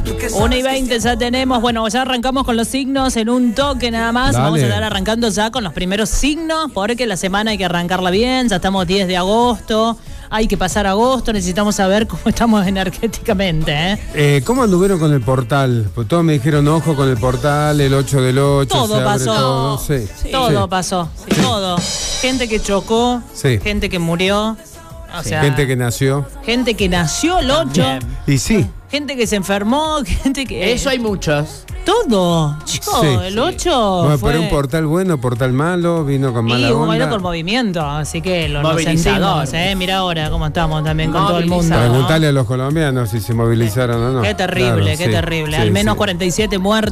1:20 ya tenemos. Bueno, ya arrancamos con los signos en un toque nada más. Dale. Vamos a estar arrancando ya con los primeros signos, porque la semana hay que arrancarla bien. Ya estamos 10 de agosto. Hay que pasar agosto. Necesitamos saber cómo estamos energéticamente, ¿Cómo anduvieron con el portal? Pues todos me dijeron, ojo con el portal, el 8 del 8. Todo se abre pasó. todo. Sí. Todo Sí. pasó. Todo. Gente que chocó. Sí. Gente que murió. O sea, Gente que nació. gente que nació el 8. Y sí. Gente que se enfermó. Gente que... Eso hay muchos. Todo. Chico, Sí. el 8 Bueno, fue... pero un portal bueno, portal malo, vino con mala Y onda. bueno, con movimiento, así que lo Movilizador. sentimos, Mira ahora cómo estamos también con todo el mundo. Movilizador. ¿no? Preguntale a los colombianos si se movilizaron o no. Qué terrible, Claro, qué sí, terrible. sí, Al menos sí. 47 muertos.